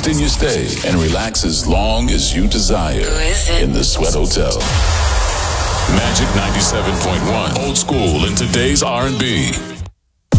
in your stay and relax as long as you desire in the Sweat Hotel. Magic 97.1, old school in today's R&B.